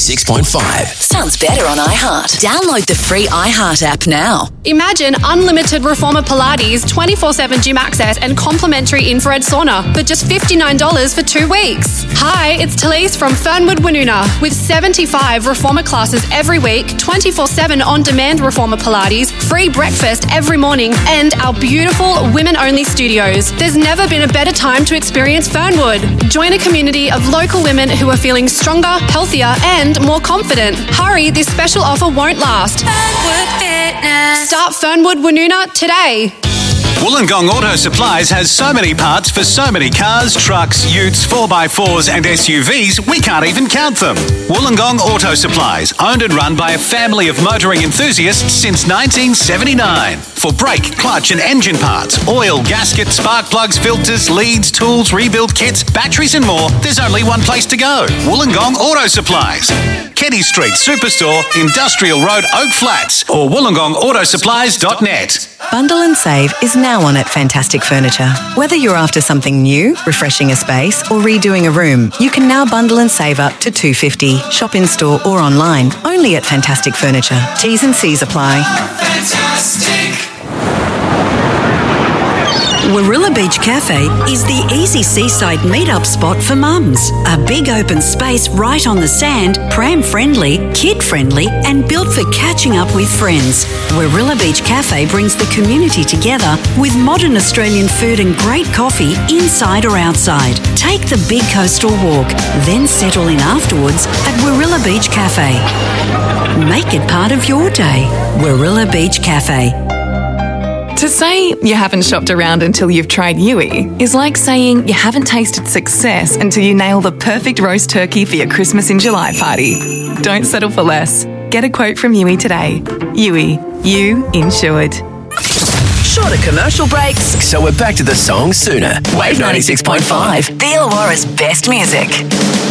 96.5. Sounds better on iHeart. Download the free iHeart app now. Imagine unlimited Reformer Pilates, 24/7 gym access and complimentary infrared sauna for just $59 for 2 weeks. Hi, it's Talise from Fernwood Woonona. With 75 Reformer classes every week, 24/7 on-demand Reformer Pilates, free breakfast every morning, and our beautiful women-only studios. There's never been a better time to experience Fernwood. Join a community of local women who are feeling stronger, healthier, and more confident. Hurry, this special offer won't last. Fernwood Fitness. Start Fernwood Woonona today. Wollongong Auto Supplies has so many parts for so many cars, trucks, utes, 4x4s and SUVs, we can't even count them. Wollongong Auto Supplies, owned and run by a family of motoring enthusiasts since 1979. For brake, clutch and engine parts, oil, gasket, spark plugs, filters, leads, tools, rebuild kits, batteries and more, there's only one place to go. Wollongong Auto Supplies. Kenny Street Superstore, Industrial Road, Oak Flats, or wollongongautoSupplies.net. Bundle and save is now on at Fantastic Furniture. Whether you're after something new, refreshing a space, or redoing a room, you can now bundle and save up to $250. Shop in store or online, only at Fantastic Furniture. T's and C's apply. Fantastic. Warilla Beach Cafe is the easy seaside meet-up spot for mums. A big open space right on the sand, pram-friendly, kid-friendly and built for catching up with friends. Warilla Beach Cafe brings the community together with modern Australian food and great coffee inside or outside. Take the big coastal walk, then settle in afterwards at Warilla Beach Cafe. Make it part of your day. Warilla Beach Cafe. To say you haven't shopped around until you've tried Yui is like saying you haven't tasted success until you nail the perfect roast turkey for your Christmas in July party. Don't settle for less. Get a quote from Yui today. Yui, you insured. Shorter commercial breaks. So we're back to the song sooner. Wave 96.5. The Illawarra's best music.